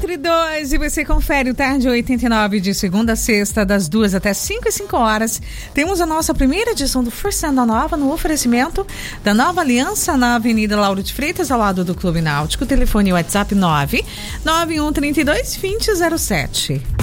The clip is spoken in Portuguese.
4:02 e você confere o Tarde 89 de segunda a sexta, das 2 até 5 e 5 horas. Temos a nossa primeira edição do Forçando a Nova no oferecimento da Nova Aliança na Avenida Lauro de Freitas, ao lado do Clube Náutico. Telefone e WhatsApp 99132-2007.